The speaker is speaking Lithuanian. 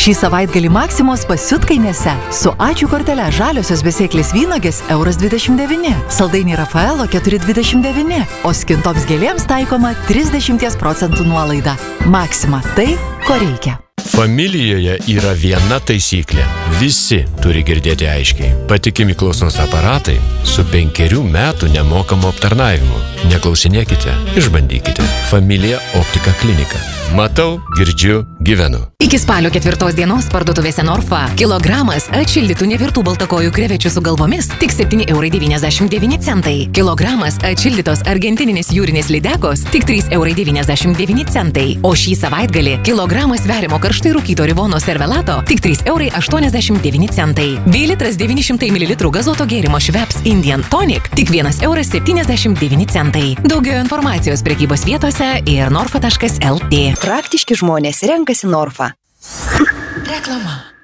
Šį savaitgalį Maksimos pasiutkainėse su ačiū kortele žaliosios besėklės vynogės €29, saldainiai Rafaelo 4,29, o skintoms gėlėms taikoma 30% nuolaida. Maksima - tai, ko reikia. Familijoje yra viena taisyklė. Visi turi girdėti aiškiai. Patikimi klausos aparatai su 5 metų nemokamu aptarnavimu. Neklausinėkite, išbandykite. Familija Optika klinika. Matau, girdžiu, gyvenu. Iki spalio 4 dienos parduotuvėse Norfa kilogramas atšildytų nevirtų baltakojų krevečių su galvomis tik €7,99. Kilogramas atšildytos argentininės jūrinės lydekos tik €3,99. O šį savaitgalį kilogramas veriamo karštai rūkyto rivono servelato tik €3,89. Bei litras 900 ml gazuoto gėrimo Schweppes Indian Tonic tik €1,79. Daugiau informacijos prekybos vietose ir norfa.lt. Praktiški žmonės renkasi Norfa. Reklama.